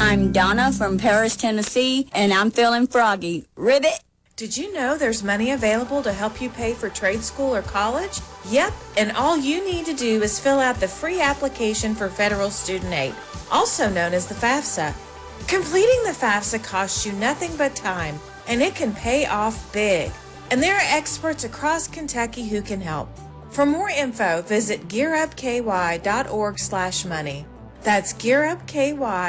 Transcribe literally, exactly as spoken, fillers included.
I'm Donna from Paris, Tennessee, and I'm feeling froggy. Ribbit. Did you know there's money available to help you pay for trade school or college? Yep, and all you need to do is fill out the free application for federal student aid, also known as the FAFSA. Completing the FAFSA costs you nothing but time, and it can pay off big. And there are experts across Kentucky who can help. For more info, visit gearupky dot org slash money. That's gearupky